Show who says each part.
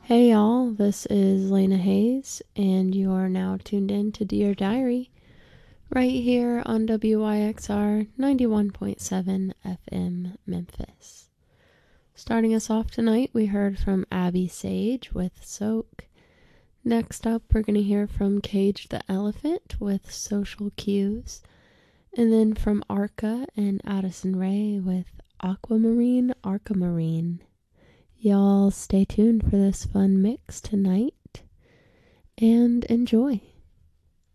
Speaker 1: Hey y'all, this is Lena Hayes, and you are now tuned in to Dear Diary, right here on WYXR 91.7 FM Memphis. Starting us off tonight, we heard from Abby Sage with Soak. Next up, we're going to hear from Cage the Elephant with Social Cues, and then from Arca and Addison Rae with Aquamarine Arcamarine. Y'all stay tuned for this fun mix tonight and enjoy.